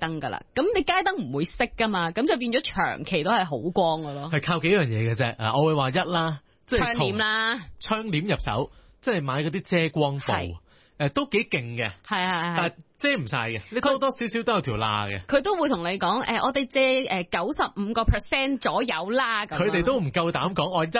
燈噶啦。咁你街燈唔會熄噶嘛，咁就變咗長期都係好光噶咯。 係靠幾樣嘢嘅啫。我會話一啦，即係窗簾啦， 窗簾入手，即係買嗰啲遮光布。都幾勁嘅， 係， 但係遮唔晒嘅，你多多少少都有條罅嘅。 佢都會同你講，我哋借95% 左右啦。 佢哋都唔夠膽講，我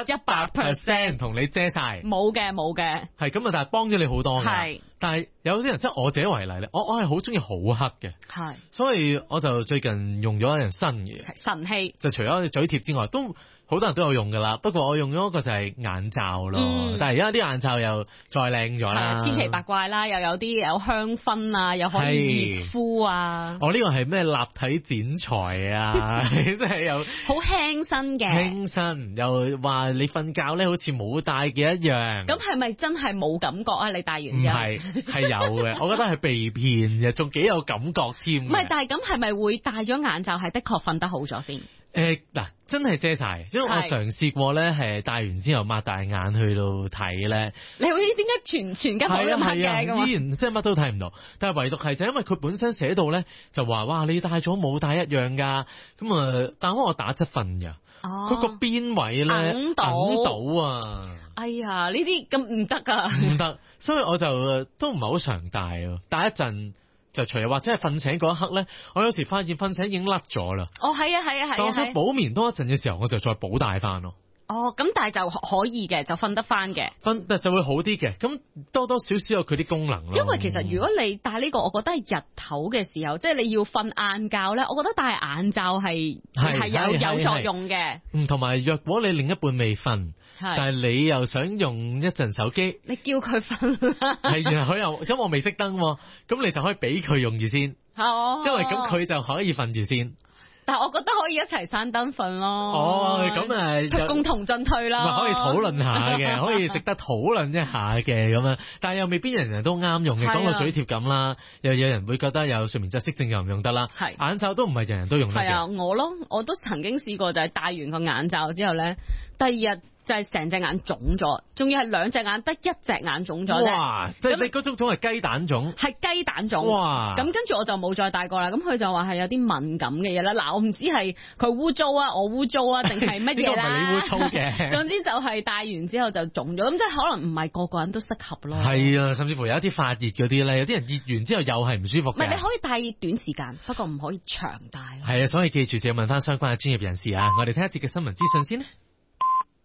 100% 同你遮晒。 冇嘅。 係咁啊，但係幫咗你好多嘅。係，但係有啲人即係我自己為例咧，我係好中意好黑嘅。係，所以我就最近用咗一樣新嘅神器， 就除咗嘴貼之外，都好多人都有用噶啦。不過我用咗一個就係眼罩咯。但係而家啲眼罩又再靚咗啦， 千奇百怪啦，又有啲有香薰啊，又可以熱敷啊。 我呢個係咩立體剪裁啊？即係又好輕身嘅， 輕身又話你瞓覺咧好似冇戴嘅一樣。 咁係咪真係冇感覺啊？你戴完之後係有嘅，我覺得係被騙嘅，仲幾有感覺添。 唔係，但係咁係咪會戴咗眼罩係的確瞓得好咗先？ 嗱，真係遮晒，因為我嘗試過咧，係戴完之後擘大眼去到睇咧。 你好似點解全間都擘嘅咁？ 依然即係乜都睇唔到，但係唯獨係就因為佢本身寫到咧，就話哇你戴咗冇戴一樣㗎，咁啊，但係我打側瞓㗎，佢個邊位咧揞到啊！ 哎呀，呢啲咁唔得㗎， 唔得，所以我就都唔係好常戴一陣。就除或者係瞓醒嗰一刻咧，我有時發現瞓醒已經甩咗啦。 係。 但我想補眠多一陣嘅時候，我就再補戴翻咯。 咁但係就可以嘅，就瞓得翻嘅。 但就會好啲嘅。咁多多少少有佢啲功能咯。 因為其實如果你戴呢個，我覺得係日頭嘅時候，即係你要瞓晏覺咧，我覺得戴眼罩係有作用嘅。 同埋若果你另一半未瞓，但係你又想用一陣手機， 你叫佢瞓啦。 係佢又因為我未熄燈，咁你就可以俾佢用住先。因為咁佢就可以瞓住先。 但係我覺得可以一齊閂燈瞓咯。 咁共同進退啦。 可以討論下嘅，可以值得討論一下嘅咁樣。但係又未必人人都啱用嘅，講個嘴貼咁啦，又有人會覺得有睡眠窒息症又唔用得啦。眼罩都唔係人人都用得嘅。係啊， 我都曾經試過，就係戴完個眼罩之後咧，第二日就係成隻眼腫咗，仲要係兩隻眼得一隻眼腫咗啫。 哇！即係你嗰種腫係雞蛋腫， 係雞蛋腫。 哇！ 咁跟住我就冇再戴過啦。咁佢就話係有啲敏感嘅嘢啦。嗱，我唔知係佢污糟啊，我污糟啊，定係乜嘢啦？ 呢個唔係你污糟嘅。 總之就係戴完之後就腫咗，咁即係可能唔係個個人都適合咯。 係啊，甚至乎有一啲發熱嗰啲咧，有啲人熱完之後又係唔舒服嘅。 唔係，你可以戴短時間，不過唔可以長戴咯。 係啊，所以記住就要問翻相關嘅專業人士啊。我哋聽一節嘅新聞資訊先。